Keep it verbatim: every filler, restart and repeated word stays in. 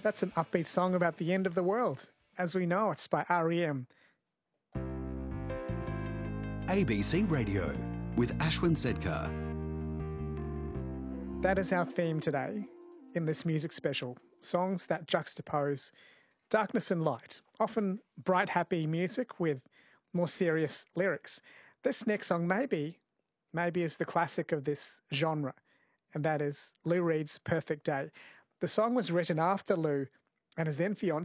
That's an upbeat song about the end of the world, as we know it, by R E M. A B C Radio with Ashwin Sedkar. That is our theme today in this music special. Songs that juxtapose darkness and light, often bright, happy music with more serious lyrics. This next song maybe, maybe is the classic of this genre, and that is Lou Reed's Perfect Day. The song was written after Lou and his then fiancée